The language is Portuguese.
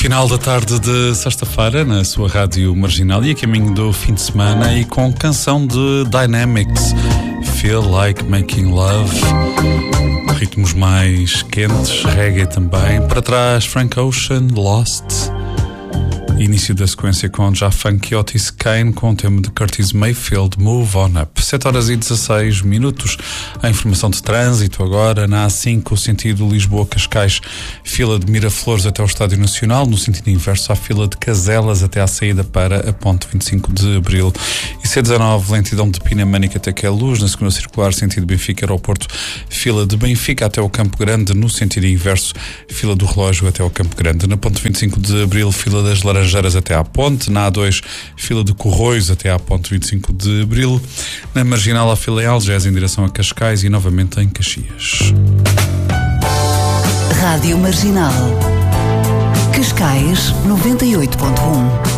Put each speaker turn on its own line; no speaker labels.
Final da tarde de sexta-feira na sua rádio marginal e a caminho do fim de semana e com canção de Dynamics, Feel Like Making Love, ritmos mais quentes, reggae também. Para trás Frank Ocean, Lost, início da sequência com Já Funk e Otis Kane com o tema de Curtis Mayfield, Move On Up. 7h16. A informação de trânsito agora na A5, sentido Lisboa-Cascais, fila de Miraflores até o Estádio Nacional, no sentido inverso, há fila de Caselas até à saída para a ponte 25 de Abril. E C19, lentidão de Pinamânica até Queluz, na segunda circular, sentido Benfica-Aeroporto, fila de Benfica até o Campo Grande, no sentido inverso, fila do Relógio até o Campo Grande. Na ponte 25 de Abril, fila das Laranjeiras até à ponte. Na A2, fila de Corroios até à ponte 25 de Abril. Na Marginal, a fila em Algés em direção a Cascais e novamente em Caxias.
Rádio Marginal. Cascais 98.1.